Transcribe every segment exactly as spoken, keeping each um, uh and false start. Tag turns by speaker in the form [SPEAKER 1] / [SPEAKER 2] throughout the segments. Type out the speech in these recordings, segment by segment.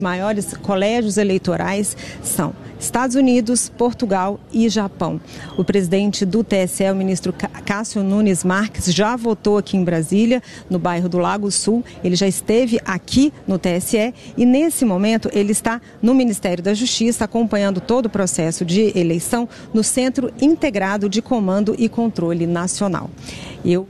[SPEAKER 1] Maiores colégios eleitorais são Estados Unidos, Portugal e Japão. O presidente do T S E, o ministro Cássio Nunes Marques, já votou aqui em Brasília, no bairro do Lago Sul. Ele já esteve aqui no T S E e, nesse momento, ele está no Ministério da Justiça, acompanhando todo o processo de eleição no Centro Integrado de Comando e Controle Nacional. Eu...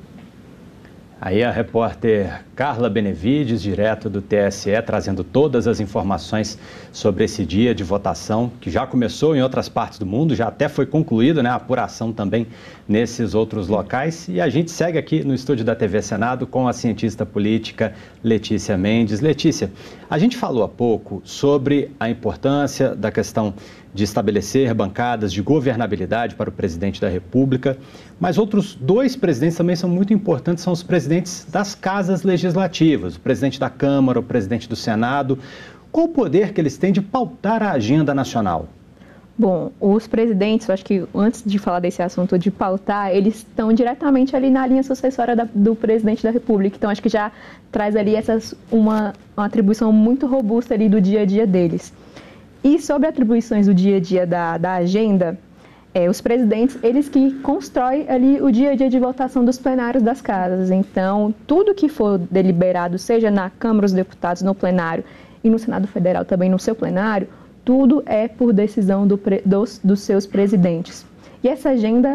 [SPEAKER 2] Aí a repórter Carla Benevides, direto do T S E, trazendo todas as informações sobre esse dia de votação, que já começou em outras partes do mundo, já até foi concluída, né, a apuração também nesses outros locais. E a gente segue aqui no estúdio da T V Senado com a cientista política Letícia Mendes. Letícia, a gente falou há pouco sobre a importância da questão de estabelecer bancadas de governabilidade para o presidente da República, mas outros dois presidentes também são muito importantes, são os presidentes das casas legislativas, o presidente da Câmara, o presidente do Senado. Qual o poder que eles têm de pautar a agenda nacional?
[SPEAKER 3] Bom, os presidentes, eu acho que antes de falar desse assunto de pautar, eles estão diretamente ali na linha sucessória da, do presidente da República, então acho que já traz ali essas, uma, uma atribuição muito robusta ali do dia a dia deles. E sobre atribuições do dia a dia da, da agenda, é, os presidentes, eles que constroem ali o dia a dia de votação dos plenários das casas. Então, tudo que for deliberado, seja na Câmara dos Deputados, no plenário, e no Senado Federal também no seu plenário, tudo é por decisão do, dos, dos seus presidentes. E essa agenda,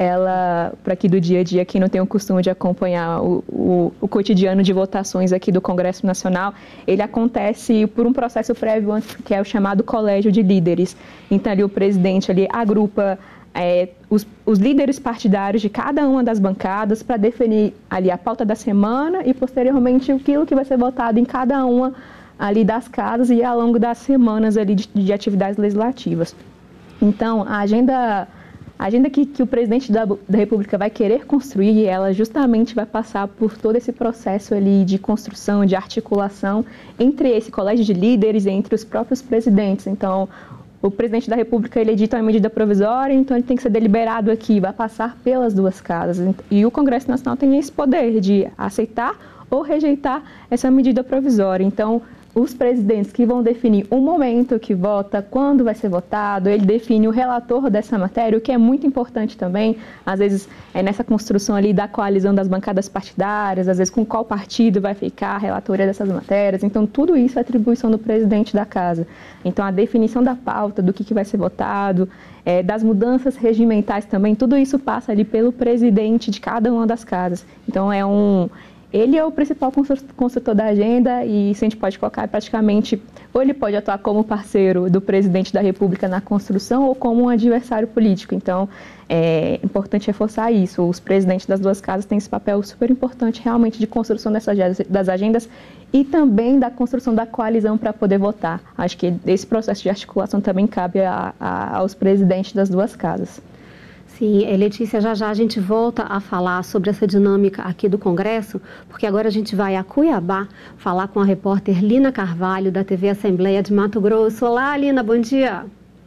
[SPEAKER 3] ela, para aqui do dia a dia, quem não tem o costume de acompanhar o, o, o cotidiano de votações aqui do Congresso Nacional, ele acontece por um processo prévio, que é o chamado Colégio de Líderes. Então, ali o presidente ali agrupa é, os, os líderes partidários de cada uma das bancadas para definir ali a pauta da semana e, posteriormente, aquilo que vai ser votado em cada uma ali das casas e ao longo das semanas ali de, de atividades legislativas. Então, a agenda... A agenda que, que o presidente da, da República vai querer construir, ela justamente vai passar por todo esse processo ali de construção, de articulação entre esse colégio de líderes e entre os próprios presidentes. Então, o presidente da República, ele edita uma medida provisória, então ele tem que ser deliberado aqui, vai passar pelas duas casas. E o Congresso Nacional tem esse poder de aceitar ou rejeitar essa medida provisória. Então, os presidentes que vão definir o momento que vota, quando vai ser votado, ele define o relator dessa matéria, o que é muito importante também, às vezes é nessa construção ali da coalizão das bancadas partidárias, às vezes com qual partido vai ficar a relatoria dessas matérias. Então, tudo isso é atribuição do presidente da casa. Então, a definição da pauta, do que, que vai ser votado, é, das mudanças regimentais também, tudo isso passa ali pelo presidente de cada uma das casas. Então, é um... Ele é o principal construtor da agenda e se a gente pode colocar praticamente, ou ele pode atuar como parceiro do presidente da República na construção ou como um adversário político. Então, é importante reforçar isso. Os presidentes das duas casas têm esse papel super importante realmente de construção dessas, das agendas e também da construção da coalizão para poder votar. Acho que esse processo de articulação também cabe a, a, aos presidentes das duas casas.
[SPEAKER 4] Sim, Letícia, já já a gente volta a falar sobre essa dinâmica aqui do Congresso, porque agora a gente vai a Cuiabá falar com a repórter Lina Carvalho, da T V Assembleia de Mato Grosso. Olá, Lina, bom dia.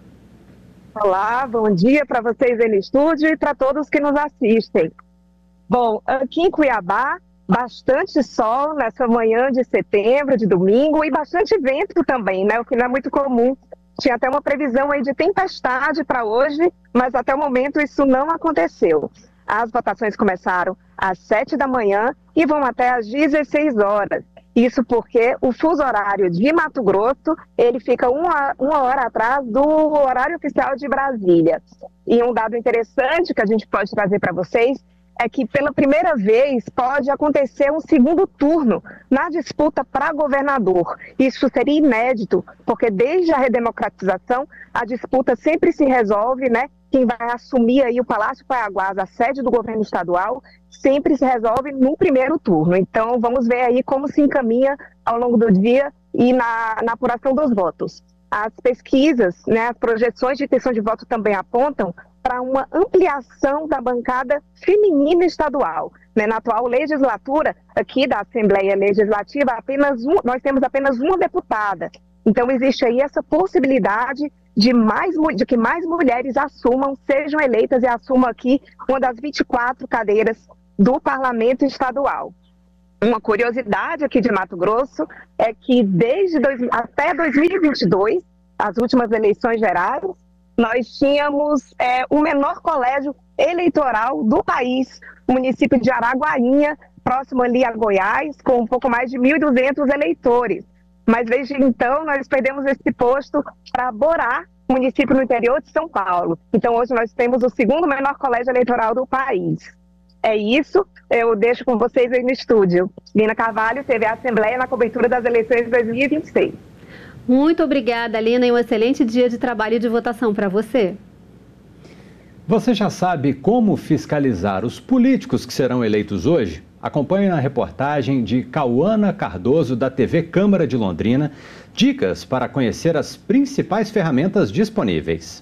[SPEAKER 5] Olá, bom dia para vocês aí no estúdio e para todos que nos assistem. Bom, aqui em Cuiabá, bastante sol nessa manhã de setembro, de domingo, e bastante vento também, né? O que não é muito comum. Tinha até uma previsão aí de tempestade para hoje, mas até o momento isso não aconteceu. As votações começaram às sete da manhã e vão até às dezesseis horas. Isso porque o fuso horário de Mato Grosso, ele fica uma, uma hora atrás do horário oficial de Brasília. E um dado interessante que a gente pode trazer para vocês é que pela primeira vez pode acontecer um segundo turno na disputa para governador. Isso seria inédito, porque desde a redemocratização a disputa sempre se resolve, né? Quem vai assumir aí o Palácio Paiaguás, a sede do governo estadual, sempre se resolve no primeiro turno. Então vamos ver aí como se encaminha ao longo do dia e na, na apuração dos votos. As pesquisas, né, as projeções de intenção de voto também apontam para uma ampliação da bancada feminina estadual. Né? Na atual legislatura, aqui da Assembleia Legislativa, apenas um, nós temos apenas uma deputada. Então, existe aí essa possibilidade de, mais, de que mais mulheres assumam, sejam eleitas e assumam aqui uma das vinte e quatro cadeiras do Parlamento Estadual. uma curiosidade aqui de Mato Grosso é que desde dois, até dois mil e vinte e dois, as últimas eleições gerais, nós tínhamos é, o menor colégio eleitoral do país, o município de Araguainha, próximo ali a Goiás, com um pouco mais de mil e duzentos eleitores. Mas desde então nós perdemos esse posto para Borá, município no interior de São Paulo. Então hoje nós temos o segundo menor colégio eleitoral do país. É isso, eu deixo com vocês aí no estúdio. Lina Carvalho, T V Assembleia, na cobertura das eleições de dois mil e vinte e seis.
[SPEAKER 4] Muito obrigada, Lina, e um excelente dia de trabalho e de votação para você.
[SPEAKER 2] Você já sabe como fiscalizar os políticos que serão eleitos hoje? Acompanhe na reportagem de Cauana Cardoso, da T V Câmara de Londrina, dicas para conhecer as principais ferramentas disponíveis.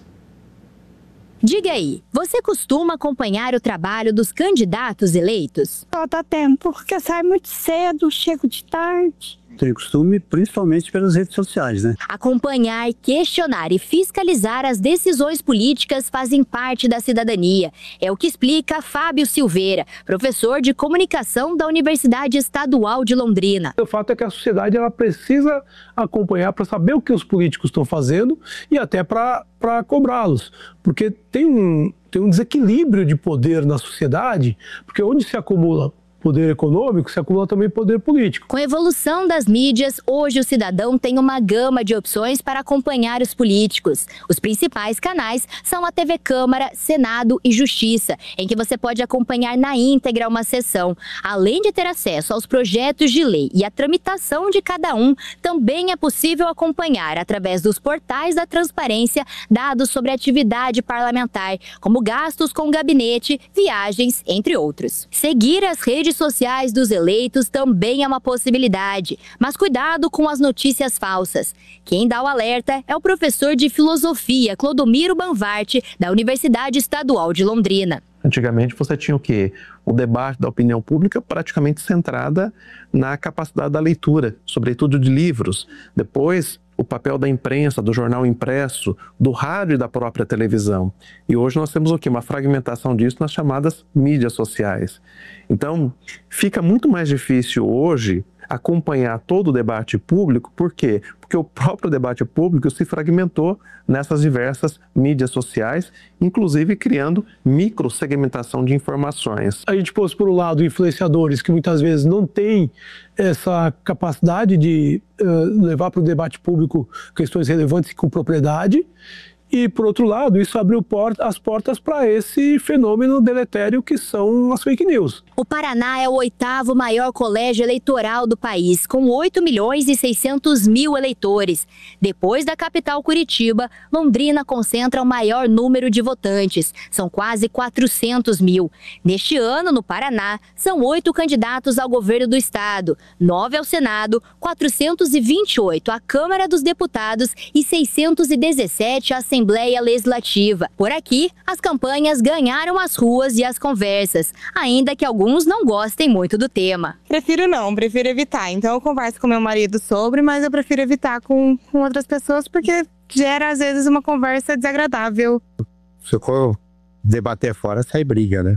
[SPEAKER 6] Diga aí, você costuma acompanhar o trabalho dos candidatos eleitos?
[SPEAKER 7] Só dá tempo, porque sai muito cedo, chego de tarde.
[SPEAKER 8] Tem costume, principalmente pelas redes sociais, né?
[SPEAKER 6] Acompanhar, questionar e fiscalizar as decisões políticas fazem parte da cidadania. É o que explica Fábio Silveira, professor de comunicação da Universidade Estadual de Londrina.
[SPEAKER 9] O fato é que a sociedade ela precisa acompanhar para saber o que os políticos estão fazendo e até para para cobrá-los. Porque tem um, tem um desequilíbrio de poder na sociedade, porque onde se acumula poder econômico, se acumula também poder político.
[SPEAKER 6] Com a evolução das mídias, hoje o cidadão tem uma gama de opções para acompanhar os políticos. Os principais canais são a T V Câmara, Senado e Justiça, em que você pode acompanhar na íntegra uma sessão. Além de ter acesso aos projetos de lei e a tramitação de cada um, também é possível acompanhar, através dos portais da transparência, dados sobre a atividade parlamentar, como gastos com gabinete, viagens, entre outros. Seguir as redes sociais dos eleitos também é uma possibilidade, mas cuidado com as notícias falsas. Quem dá o alerta é o professor de filosofia Clodomiro Banvarte, da Universidade Estadual de Londrina.
[SPEAKER 10] Antigamente você tinha o quê? O debate da opinião pública praticamente centrada na capacidade da leitura, sobretudo de livros. Depois, o papel da imprensa, do jornal impresso, do rádio e da própria televisão. E hoje nós temos o quê? Uma fragmentação disso nas chamadas mídias sociais. Então, fica muito mais difícil hoje acompanhar todo o debate público. Por quê? Porque o próprio debate público se fragmentou nessas diversas mídias sociais, inclusive criando microsegmentação de informações.
[SPEAKER 9] A gente pôs por um lado influenciadores que muitas vezes não têm essa capacidade de uh, levar para o debate público questões relevantes com propriedade. E, por outro lado, isso abriu porta, as portas para esse fenômeno deletério que são as fake news.
[SPEAKER 6] O Paraná é o oitavo maior colégio eleitoral do país, com oito milhões e seiscentos mil eleitores. Depois da capital Curitiba, Londrina concentra o maior número de votantes, são quase quatrocentos mil. Neste ano, no Paraná, são oito candidatos ao governo do estado, nove ao Senado, quatrocentos e vinte e oito à Câmara dos Deputados e seiscentos e dezessete à Assembleia Assembleia Legislativa. Por aqui, as campanhas ganharam as ruas e as conversas, ainda que alguns não gostem muito do tema.
[SPEAKER 11] Prefiro não, prefiro evitar. Então eu converso com meu marido sobre, mas eu prefiro evitar com, com outras pessoas porque gera às vezes uma conversa desagradável.
[SPEAKER 8] Se for debater fora, sai briga, né?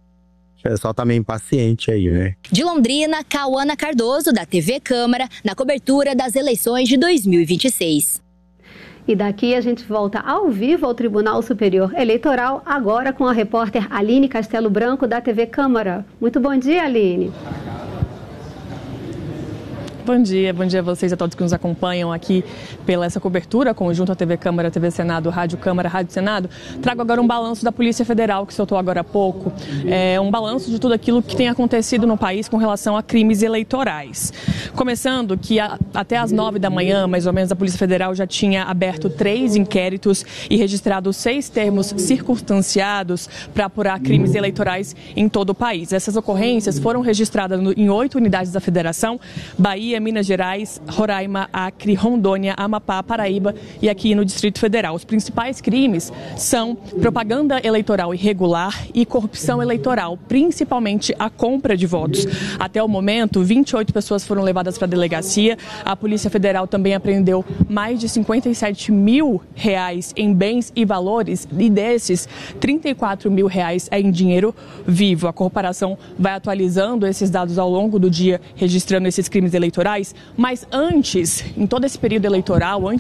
[SPEAKER 8] O pessoal tá meio impaciente aí, né?
[SPEAKER 6] De Londrina, Cauana Cardoso, da T V Câmara, na cobertura das eleições de dois mil e vinte e seis.
[SPEAKER 4] E daqui a gente volta ao vivo ao Tribunal Superior Eleitoral, agora com a repórter Aline Castelo Branco, da T V Câmara. Muito bom dia, Aline.
[SPEAKER 12] Bom dia, bom dia a vocês, a todos que nos acompanham aqui pela essa cobertura conjunto à T V Câmara, T V Senado, Rádio Câmara, Rádio Senado. Trago agora um balanço da Polícia Federal que soltou agora há pouco, é um balanço de tudo aquilo que tem acontecido no país com relação a crimes eleitorais. Começando que a, até às nove da manhã, mais ou menos, a Polícia Federal já tinha aberto três inquéritos e registrado seis termos circunstanciados para apurar crimes eleitorais em todo o país. Essas ocorrências foram registradas no, em oito unidades da Federação: Bahia, Bahia, Minas Gerais, Roraima, Acre, Rondônia, Amapá, Paraíba e aqui no Distrito Federal. Os principais crimes são propaganda eleitoral irregular e corrupção eleitoral, principalmente a compra de votos. Até o momento, vinte e oito pessoas foram levadas para a delegacia. A Polícia Federal também apreendeu mais de cinquenta e sete mil reais em bens e valores, e desses, trinta e quatro mil reais é em dinheiro vivo. A corporação vai atualizando esses dados ao longo do dia, registrando esses crimes eleitorais, mas antes, em todo esse período eleitoral, antes